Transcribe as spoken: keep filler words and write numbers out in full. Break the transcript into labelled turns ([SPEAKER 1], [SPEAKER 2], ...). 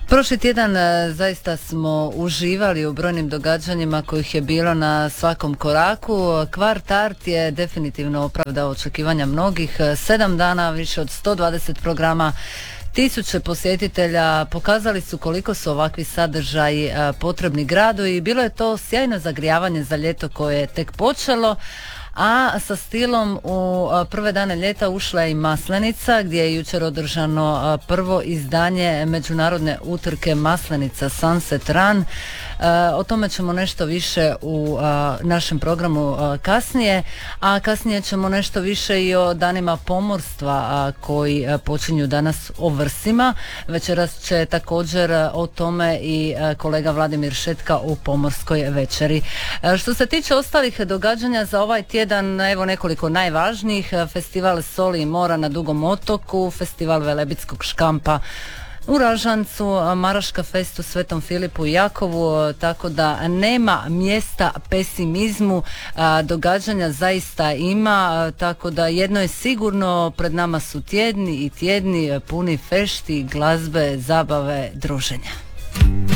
[SPEAKER 1] Prošli tjedan zaista smo uživali u brojnim događanjima kojih je bilo na svakom koraku. Kvart Art je definitivno opravdao očekivanja mnogih. Sedam dana, više od sto dvadeset programa, tisuće posjetitelja, pokazali su koliko su ovakvi sadržaji potrebni gradu i bilo je to sjajno zagrijavanje za ljeto koje je tek počelo. A sa stilom u prve dane ljeta ušla je i Maslenica, gdje je jučer održano prvo izdanje međunarodne utrke Maslenica Sunset Run. O tome ćemo nešto više u našem programu kasnije, a kasnije ćemo nešto više i o danima pomorstva koji počinju danas o Vrsima. Večeras će također o tome i kolega Vladimir Šetka u pomorskoj večeri. Što se tiče ostalih događanja za ovaj tjedan, evo nekoliko najvažnijih. Festival Soli i mora na Dugom otoku, festival Velebitskog škampa u Ražancu, Maraška fest u Svetom Filipu i Jakovu, tako da nema mjesta pesimizmu, događanja zaista ima, tako da jedno je sigurno, pred nama su tjedni i tjedni puni fešti, glazbe, zabave, druženja.